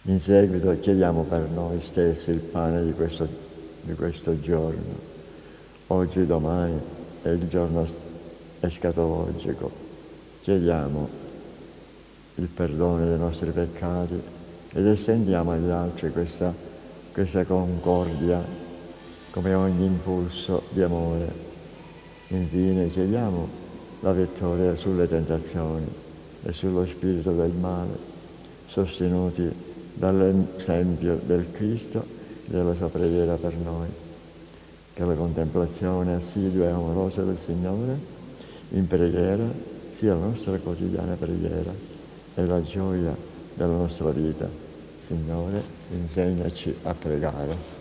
In seguito chiediamo per noi stessi il pane di questo giorno. Oggi e domani è il giorno escatologico. Chiediamo il perdono dei nostri peccati ed estendiamo agli altri questa concordia come ogni impulso di amore. Infine chiediamo la vittoria sulle tentazioni e sullo spirito del male, sostenuti dall'esempio del Cristo e della sua preghiera per noi. Che la contemplazione assidua e amorosa del Signore in preghiera sia la nostra quotidiana preghiera e la gioia della nostra vita. Signore, insegnaci a pregare.